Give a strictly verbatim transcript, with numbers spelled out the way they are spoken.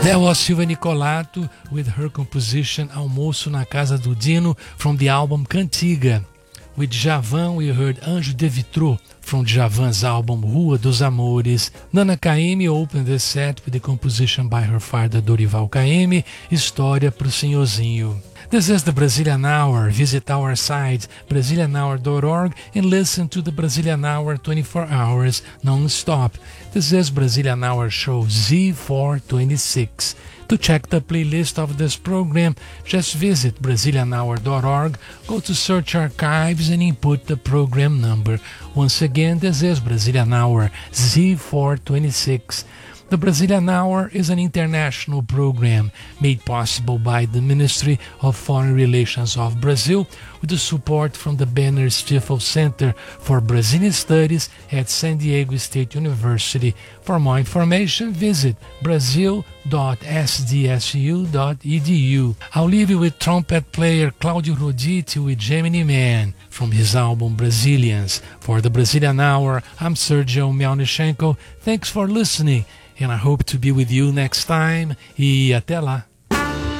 That was Silvia Nicolato with her composition Almoço na Casa do Dino from the album Cantiga. With Djavan, we heard Anjo de Vitrô from Djavan's album Rua dos Amores. Nana Caymmi opened the set with the composition by her father Dorival Caymmi, História pro Senhorzinho. This is the Brazilian Hour. Visit our site Brazilian hour dot org and listen to the Brazilian Hour twenty-four hours non-stop. This is Brazilian Hour Show Z four twenty-six. To check the playlist of this program, just visit Brazilian hour dot org, go to Search Archives and input the program number. Once again, this is Brazilian Hour Z four twenty-six. The Brazilian Hour is an international program made possible by the Ministry of Foreign Relations of Brazil with the support from the Banner Stifel Center for Brazilian Studies at San Diego State University. For more information, visit brazil dot s d s u dot e d u. I'll leave you with trumpet player Claudio Roditi with Gemini Man from his album Brazilians. For the Brazilian Hour, I'm Sergio Melnichenko. Thanks for listening. And I hope to be with you next time. E até lá.